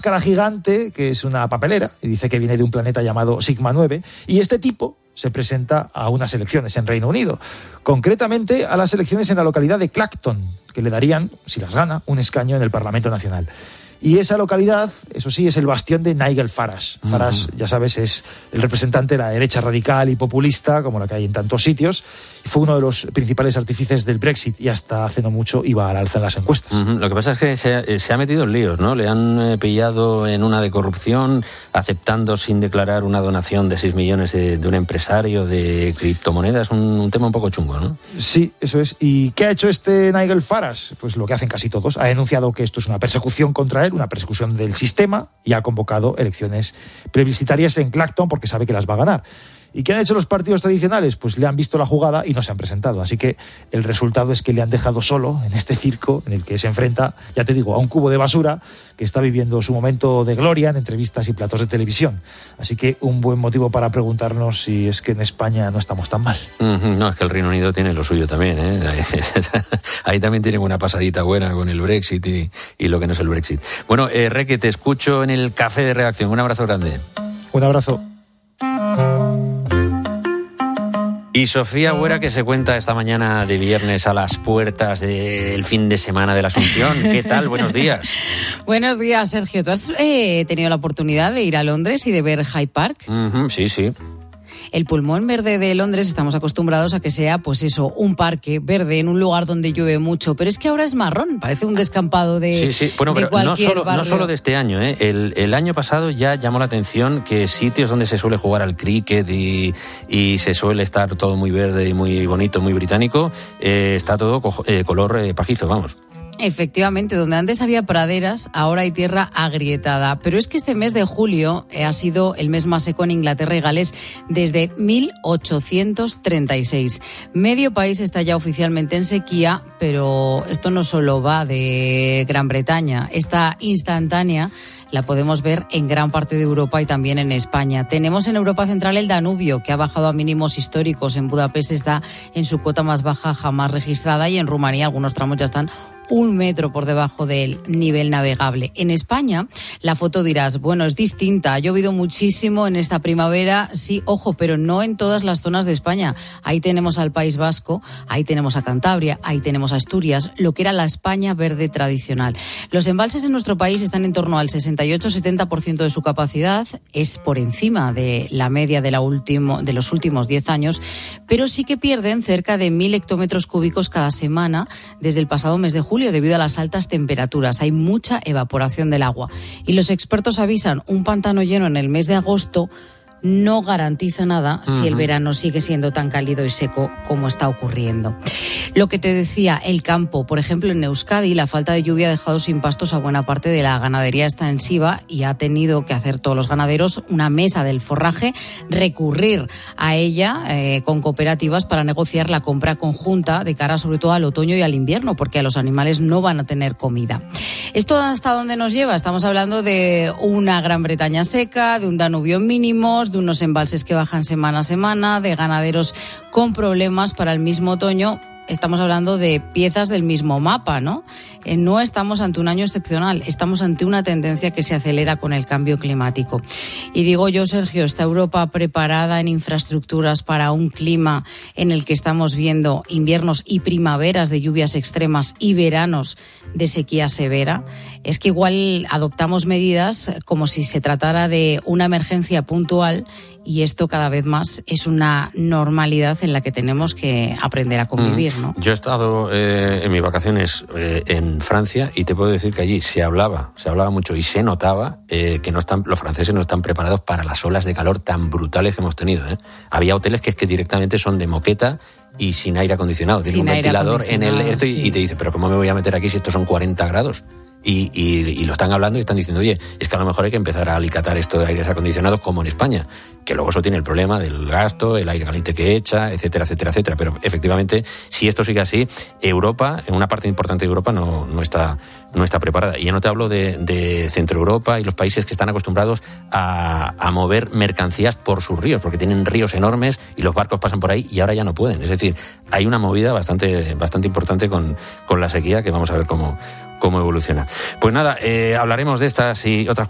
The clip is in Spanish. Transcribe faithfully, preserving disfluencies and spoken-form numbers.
máscara gigante, que es una papelera, y dice que viene de un planeta llamado Sigma nueve, y este tipo se presenta a unas elecciones en Reino Unido, concretamente a las elecciones en la localidad de Clacton, que le darían, si las gana, un escaño en el Parlamento Nacional. Y esa localidad, eso sí, es el bastión de Nigel Farage. Uh-huh. Farage, ya sabes, es el representante de la derecha radical y populista, como la que hay en tantos sitios, y fue uno de los principales artífices del Brexit, y hasta hace no mucho iba al alza en las encuestas. Uh-huh. Lo que pasa es que se, se ha metido en líos, ¿no? Le han eh, pillado en una de corrupción, aceptando sin declarar una donación de seis millones de, de un empresario de criptomonedas, un, un tema un poco chungo, ¿no? Sí, eso es. ¿Y qué ha hecho este Nigel Farage? Pues lo que hacen casi todos. Ha denunciado que esto es una persecución contra él, una persecución del sistema, y ha convocado elecciones plebiscitarias en Clacton porque sabe que las va a ganar. ¿Y qué han hecho los partidos tradicionales? Pues le han visto la jugada y no se han presentado. Así que el resultado es que le han dejado solo en este circo en el que se enfrenta, ya te digo, a un cubo de basura que está viviendo su momento de gloria en entrevistas y platos de televisión. Así que un buen motivo para preguntarnos si es que en España no estamos tan mal. Uh-huh. No, es que el Reino Unido tiene lo suyo también, ¿eh? Ahí también tienen una pasadita buena con el Brexit y, y lo que no es el Brexit. Bueno, eh, Reque, te escucho en el café de redacción. Un abrazo grande. Un abrazo. Y Sofía Huera, que se cuenta esta mañana de viernes a las puertas del fin de semana de la Asunción. ¿Qué tal? Buenos días. Buenos días, Sergio. ¿Tú has eh, tenido la oportunidad de ir a Londres y de ver Hyde Park? Uh-huh, sí, sí. El pulmón verde de Londres estamos acostumbrados a que sea, pues eso, un parque verde en un lugar donde llueve mucho, pero es que ahora es marrón, parece un descampado de Sí, sí, bueno, de pero no solo, barrio. no solo de este año, ¿eh? El, el año pasado ya llamó la atención que sitios donde se suele jugar al cricket y, y se suele estar todo muy verde y muy bonito, muy británico, eh, está todo co- eh, color eh, pajizo, vamos. Efectivamente, donde antes había praderas, ahora hay tierra agrietada. Pero es que este mes de julio eh, ha sido el mes más seco en Inglaterra y Gales desde mil ochocientos treinta y seis. Medio país está ya oficialmente en sequía, pero esto no solo va de Gran Bretaña. Esta instantánea la podemos ver en gran parte de Europa y también en España. Tenemos en Europa Central el Danubio, que ha bajado a mínimos históricos. En Budapest está en su cota más baja jamás registrada y en Rumanía algunos tramos ya están un metro por debajo del nivel navegable. En España, la foto dirás, bueno, es distinta, ha llovido muchísimo en esta primavera, sí, ojo, pero no en todas las zonas de España. Ahí tenemos al País Vasco, ahí tenemos a Cantabria, ahí tenemos a Asturias, lo que era la España verde tradicional. Los embalses en nuestro país están en torno al sesenta y ocho a setenta por ciento de su capacidad, es por encima de la media de, la último, de los últimos diez años, pero sí que pierden cerca de mil hectómetros cúbicos cada semana desde el pasado mes de julio, debido a las altas temperaturas. Hay mucha evaporación del agua. Y los expertos avisan, un pantano lleno en el mes de agosto no garantiza nada uh-huh. si el verano sigue siendo tan cálido y seco como está ocurriendo. Lo que te decía, el campo, por ejemplo, en Euskadi, la falta de lluvia ha dejado sin pastos a buena parte de la ganadería extensiva y ha tenido que hacer todos los ganaderos una mesa del forraje, recurrir a ella eh, con cooperativas para negociar la compra conjunta de cara sobre todo al otoño y al invierno, porque a los animales no van a tener comida. ¿Esto hasta dónde nos lleva? Estamos hablando de una Gran Bretaña seca, de un Danubio en mínimos, de unos embalses que bajan semana a semana, de ganaderos con problemas para el mismo otoño. Estamos hablando de piezas del mismo mapa, ¿no? Eh, no estamos ante un año excepcional, estamos ante una tendencia que se acelera con el cambio climático. Y digo yo, Sergio, ¿está Europa preparada en infraestructuras para un clima en el que estamos viendo inviernos y primaveras de lluvias extremas y veranos de sequía severa? Es que igual adoptamos medidas como si se tratara de una emergencia puntual y esto cada vez más es una normalidad en la que tenemos que aprender a convivir, ¿no? Yo he estado eh, en mis vacaciones eh, en Francia y te puedo decir que allí se hablaba, se hablaba mucho y se notaba eh, que no están, los franceses no están preparados para las olas de calor tan brutales que hemos tenido, ¿eh? Había hoteles que es que directamente son de moqueta y sin aire acondicionado, tiene un ventilador en el esto y, sí. y te dice, pero ¿cómo me voy a meter aquí si estos son cuarenta grados? Y, y, y lo están hablando y están diciendo, oye, es que a lo mejor hay que empezar a alicatar esto de aires acondicionados como en España, que luego eso tiene el problema del gasto, el aire caliente que echa, etcétera, etcétera, etcétera. Pero efectivamente, si esto sigue así, Europa, en una parte importante de Europa, no, no está, no está preparada. Y ya no te hablo de, de Centro Europa y los países que están acostumbrados a, a mover mercancías por sus ríos, porque tienen ríos enormes y los barcos pasan por ahí y ahora ya no pueden. Es decir, hay una movida bastante, bastante importante con, con la sequía que vamos a ver cómo, cómo evoluciona. Pues nada, eh, hablaremos de estas y otras